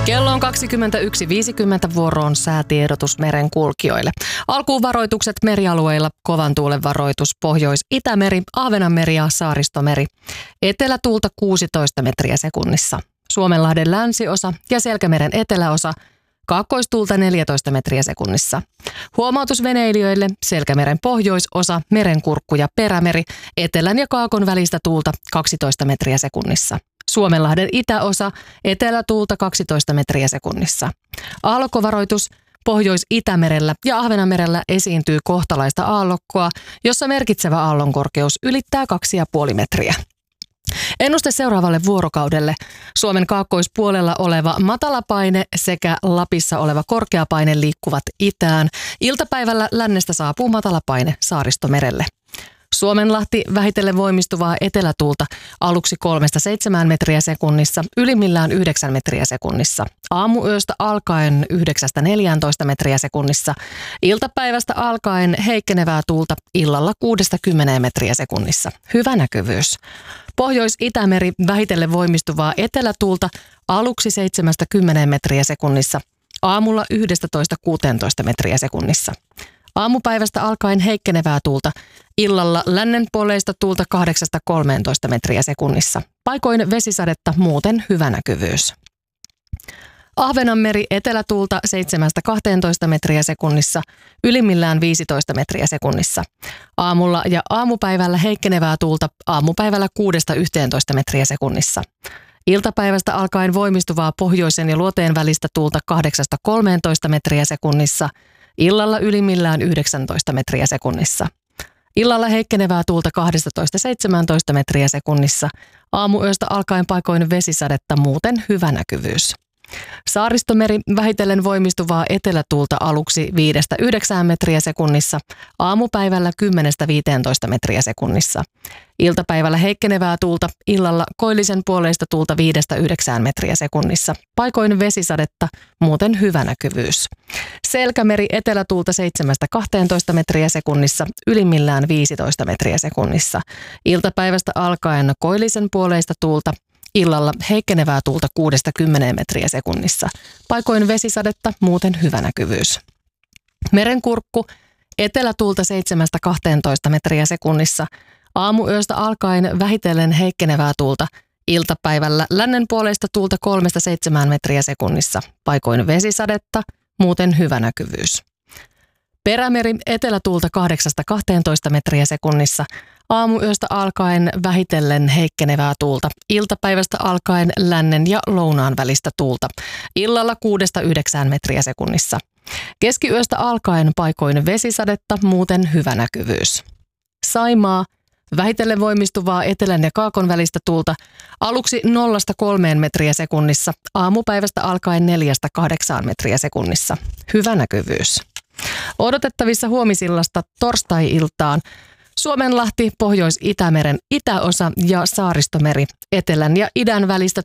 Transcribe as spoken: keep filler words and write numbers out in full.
Kello on kaksikymmentäyksi viisikymmentä, vuoroon säätiedotus merenkulkijoille. Alkuun varoitukset merialueilla, kovan tuulen varoitus, Pohjois-Itämeri, Ahvenanmeri ja Saaristomeri. Etelätuulta kuusitoista metriä sekunnissa. Suomenlahden länsiosa ja Selkämeren eteläosa, kaakkoistuulta neljätoista metriä sekunnissa. Huomautus veneilijöille, Selkämeren pohjoisosa, Merenkurkku ja Perämeri, etelän ja kaakon välistä tuulta kaksitoista metriä sekunnissa. Suomenlahden itäosa, etelätuulta kaksitoista metriä sekunnissa. Aallokkovaroitus, Pohjois-Itämerellä ja Ahvenanmerellä esiintyy kohtalaista aallokkoa, jossa merkitsevä aallonkorkeus ylittää kaksi pilkku viisi metriä. Ennuste seuraavalle vuorokaudelle. Suomen kaakkoispuolella oleva matalapaine sekä Lapissa oleva korkeapaine liikkuvat itään. Iltapäivällä lännestä saapuu matalapaine Saaristomerelle. Suomenlahti vähitellen voimistuvaa etelätuulta, aluksi kolmesta seitsemään metriä sekunnissa, ylimmillään yhdeksän metriä sekunnissa. Aamuyöstä alkaen yhdeksästä neljääntoista metriä sekunnissa. Iltapäivästä alkaen heikkenevää tuulta, illalla kuudesta kymmeneen metriä sekunnissa. Hyvä näkyvyys. Pohjois-Itämeri vähitellen voimistuvaa etelätuulta, aluksi seitsemästä kymmeneen metriä sekunnissa. Aamulla yhdestätoista kuuteentoista metriä sekunnissa. Aamupäivästä alkaen heikkenevää tuulta, illalla lännenpuoleista tuulta kahdeksasta kolmeentoista metriä sekunnissa. Paikoin vesisadetta, muuten hyvä näkyvyys. Ahvenanmeri etelätuulta seitsemästä kahteentoista metriä sekunnissa, ylimmillään viisitoista metriä sekunnissa. Aamulla ja aamupäivällä heikkenevää tuulta, aamupäivällä kuudesta yhteentoista metriä sekunnissa. Iltapäivästä alkaen voimistuvaa pohjoisen ja luoteen välistä tuulta kahdeksasta kolmeentoista metriä sekunnissa, illalla ylimmillään yhdeksäntoista metriä sekunnissa. Illalla heikkenevää tuulta kaksitoista seitsemäntoista metriä sekunnissa, aamuyöstä alkaen paikoin vesisadetta, muuten hyvä näkyvyys. Saaristomeri vähitellen voimistuvaa etelätuulta aluksi viidestä yhdeksään metriä sekunnissa, aamupäivällä kymmenestä viiteentoista metriä sekunnissa. Iltapäivällä heikkenevää tuulta, illalla koillisen puoleista tuulta viidestä yhdeksään metriä sekunnissa. Paikoin vesisadetta, muuten hyvä näkyvyys. Selkämeri etelätuulta seitsemästä kahteentoista metriä sekunnissa, ylimmillään viisitoista metriä sekunnissa. Iltapäivästä alkaen koillisen puoleista tuulta, illalla heikkenevää tuulta kuudesta kymmeneen metriä sekunnissa. Paikoin vesisadetta, muuten hyvä näkyvyys. Merenkurkku etelätuulta seitsemästä kahteentoista metriä sekunnissa. Aamuyöstä alkaen vähitellen heikkenevää tuulta. Iltapäivällä lännenpuoleista tuulta kolmesta seitsemään metriä sekunnissa. Paikoin vesisadetta, muuten hyvä näkyvyys. Perämeri etelätuulta kahdeksasta kahteentoista metriä sekunnissa. Aamuyöstä alkaen vähitellen heikkenevää tuulta. Iltapäivästä alkaen lännen ja lounaan välistä tuulta. Illalla kuudesta yhdeksään metriä sekunnissa. Keskiyöstä alkaen paikoin vesisadetta, muuten hyvä näkyvyys. Saimaa vähitellen voimistuvaa etelän ja kaakon välistä tuulta. Aluksi nollasta kolmeen metriä sekunnissa. Aamupäivästä alkaen neljästä kahdeksaan metriä sekunnissa. Hyvä näkyvyys. Odotettavissa huomisillasta torstai-iltaan Suomenlahti, Pohjois-Itämeren itäosa ja Saaristomeri, etelän ja idän välistä